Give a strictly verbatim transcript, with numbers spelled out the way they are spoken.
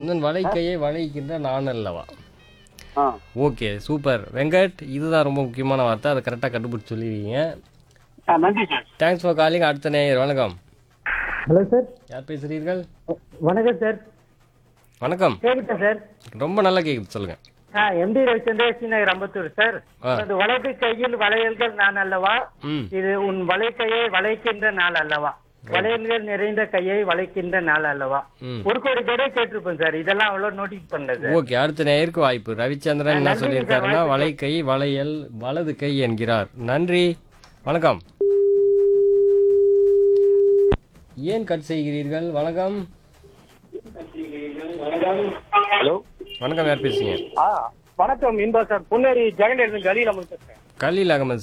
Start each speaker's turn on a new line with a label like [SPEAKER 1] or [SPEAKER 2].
[SPEAKER 1] உந்தன் வலைக்கையை வளைக்கின்ற நான் அல்லவா?
[SPEAKER 2] ஆ
[SPEAKER 1] ஓகே, சூப்பர் வெங்கட். இதுதான் ரொம்ப முக்கியமான வார்த்தை, அதை கரெக்டாக கண்டுபிடிச்சி சொல்லிடுவீங்க.
[SPEAKER 2] ஆ, நன்றி சார்.
[SPEAKER 1] Thanks for calling. அடுத்த நேயர் வணக்கம்.
[SPEAKER 3] Hello sir.
[SPEAKER 1] யார் பேசுகிறீர்கள்?
[SPEAKER 3] வணக்கம் சார்.
[SPEAKER 1] வணக்கம்.
[SPEAKER 3] கேக்குதா சார்?
[SPEAKER 1] ரொம்ப நல்லா கேட்குது, சொல்லுங்கள்.
[SPEAKER 3] ஆ எம்டி ரவிச்சந்திர நகர் அம்பத்தூர் சார்.
[SPEAKER 1] ஆ.
[SPEAKER 3] அது வலது கையில் வளையல்கள் நான் அல்லவா,
[SPEAKER 1] ம்
[SPEAKER 3] இது உன் வலைக்கையை வளைக்கின்ற நாள் அல்லவா, வளையல்கள் நிறைந்த கையை வளைக்கின்ற நாள் அல்லவா.
[SPEAKER 1] ம்
[SPEAKER 3] ஒரு கோடி பேரே கேட்டிருப்போம் சார், இதெல்லாம் அவ்வளவு நோட்டீஸ் பண்ணது.
[SPEAKER 1] ஓகே, அடுத்த நேயருக்கு வாய்ப்பு. ரவிச்சந்திரன் என்ன
[SPEAKER 3] நன்றி
[SPEAKER 1] சொல்லியிருக்காருன்னா
[SPEAKER 3] சார்,
[SPEAKER 1] வலைக்கை வளையல் வலது கை என்கிறார். நன்றி, வணக்கம். ஏன் கட் செய்கிறீர்கள்? வணக்கம்.
[SPEAKER 2] ஹலோ,
[SPEAKER 1] வணக்கம், யார் பேசுறீங்க?
[SPEAKER 2] ஆ வணக்கம் இன்பா சார். பொன்னேரி ஜெகன் கலியில் அமர்ந்து பேசுறேன்.
[SPEAKER 1] கலீல் அகமது